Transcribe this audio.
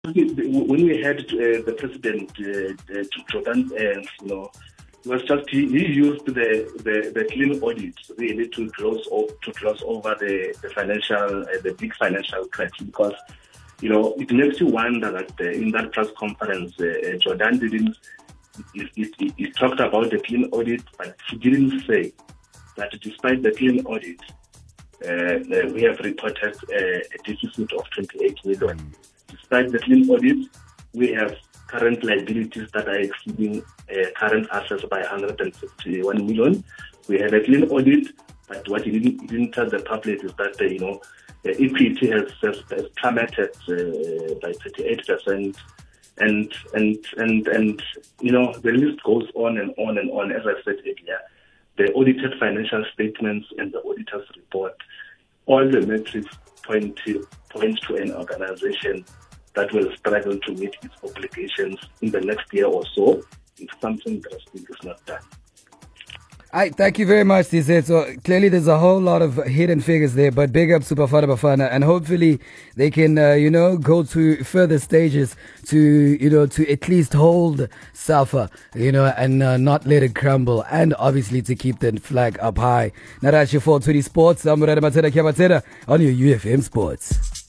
when we had the president, Jordan, it was just he used the clean audit really to gloss over the financial the big financial cracks, because it makes you wonder that in that press conference, Jordan didn't. He talked about the clean audit, but he didn't say that despite the clean audit, we have reported a deficit of 28 million. Despite the clean audit, we have current liabilities that are exceeding current assets by 151 million. We had a clean audit, but what he didn't tell the public is that the equity has plummeted by 38%, and the list goes on and on and on. As I said earlier, the audited financial statements and the auditor's report, all the metrics point to an organization that will struggle to meet its obligations in the next year or so if something drastic is not done. Thank you very much, Tise. So clearly there's a whole lot of hidden figures there, but big up Superfana Bafana, and hopefully they can, go to further stages to at least hold SAFA, and not let it crumble, and obviously to keep the flag up high. Narashi 420 Sports, I'm Murada Matera Kiamatera on your UFM Sports.